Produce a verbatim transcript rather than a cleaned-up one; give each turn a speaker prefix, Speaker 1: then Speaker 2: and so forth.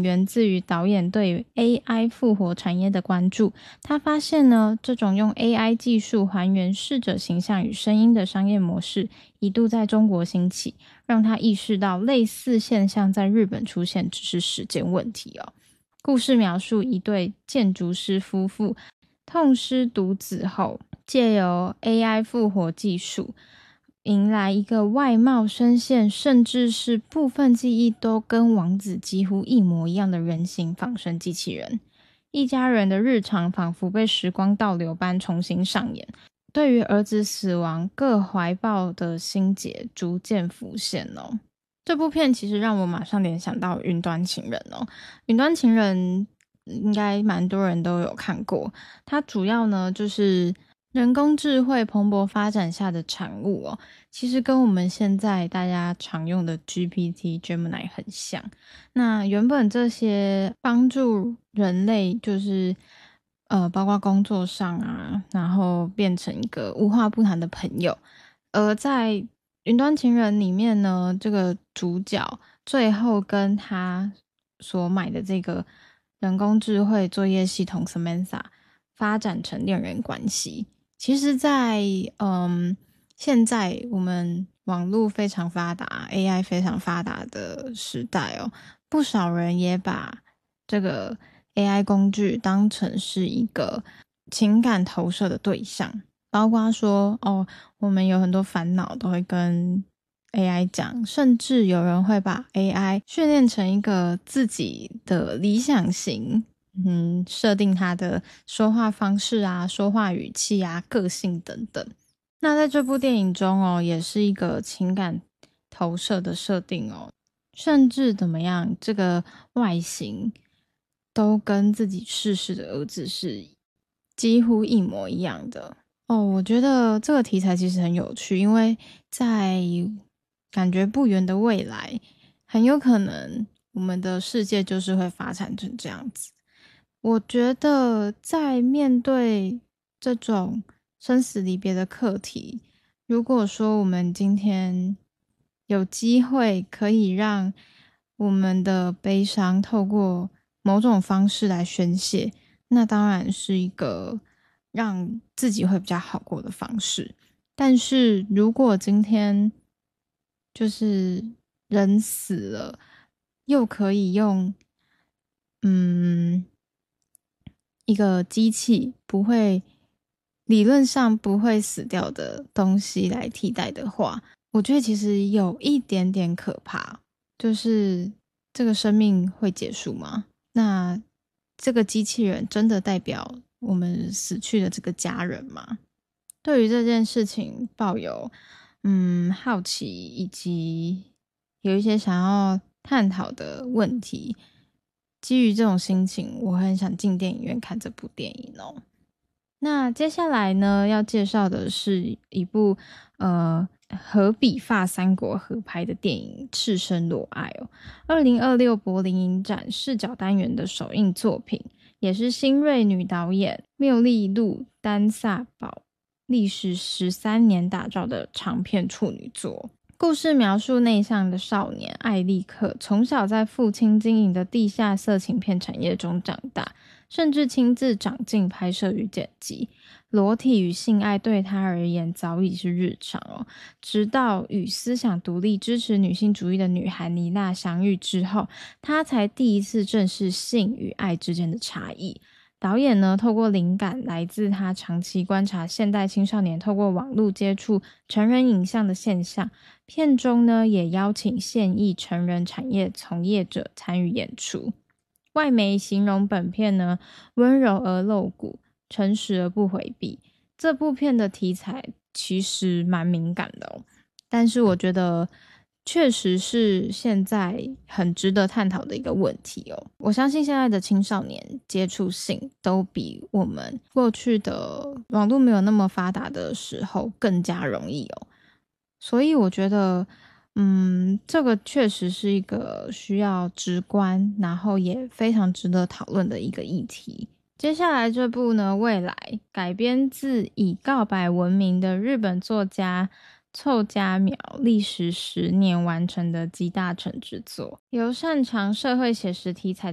Speaker 1: 源自于导演对于 A I 复活产业的关注。他发现呢，这种用 A I 技术还原逝者形象与声音的商业模式一度在中国兴起，让他意识到类似现象在日本出现只是时间问题哦。故事描述一对建筑师夫妇痛失独子后，借由 A I 复活技术迎来一个外貌、声线，甚至是部分记忆都跟王子几乎一模一样的人形仿生机器人。一家人的日常仿佛被时光倒流般重新上演，对于儿子死亡各怀抱的心结逐渐浮现哦。这部片其实让我马上联想到云端情人哦。云端情人应该蛮多人都有看过，它主要呢就是人工智慧蓬勃发展下的产物哦，其实跟我们现在大家常用的 G P T、Gemini 很像。那原本这些帮助人类就是呃，包括工作上啊，然后变成一个无话不谈的朋友。而在云端情人里面呢，这个主角最后跟他所买的这个人工智慧作业系统 Samantha 发展成恋人关系。其实在嗯，现在我们网络非常发达 A I 非常发达的时代哦，不少人也把这个 A I 工具当成是一个情感投射的对象，包括说哦，我们有很多烦恼都会跟 A I 讲，甚至有人会把 A I 训练成一个自己的理想型，嗯，设定他的说话方式啊、说话语气啊、个性等等。那在这部电影中哦，也是一个情感投射的设定哦，甚至怎么样，这个外形都跟自己逝世的儿子是几乎一模一样的哦。我觉得这个题材其实很有趣，因为在感觉不远的未来，很有可能我们的世界就是会发展成这样子。我觉得在面对这种生死离别的课题，如果说我们今天有机会可以让我们的悲伤透过某种方式来宣泄，那当然是一个让自己会比较好过的方式。但是如果今天就是人死了，又可以用嗯一个机器不会理论上不会死掉的东西来替代的话，我觉得其实有一点点可怕，就是这个生命会结束吗？那这个机器人真的代表我们死去的这个家人吗？对于这件事情抱有嗯好奇，以及有一些想要探讨的问题。基于这种心情，我很想进电影院看这部电影哦。那接下来呢，要介绍的是一部呃荷比法三国合拍的电影《赤身裸爱》哦，二零二六柏林影展视角单元的首映作品，也是新锐女导演缪利路丹萨堡历时十三年打造的长片处女作。故事描述内向的少年艾利克从小在父亲经营的地下色情片产业中长大，甚至亲自掌镜拍摄与剪辑。裸体与性爱对他而言早已是日常哦。直到与思想独立、支持女性主义的女孩妮娜相遇之后，他才第一次正视性与爱之间的差异。导演呢，透过灵感来自他长期观察现代青少年透过网络接触成人影像的现象，片中呢也邀请现役成人产业从业者参与演出。外媒形容本片呢温柔而露骨，诚实而不回避。这部片的题材其实蛮敏感的哦，但是我觉得确实是现在很值得探讨的一个问题哦。我相信现在的青少年接触性都比我们过去的网络没有那么发达的时候更加容易哦。所以我觉得嗯，这个确实是一个需要直观，然后也非常值得讨论的一个议题。接下来这部呢，未来改编自以告白闻名的日本作家凑佳苗历时十年完成的集大成之作，由擅长社会写实题材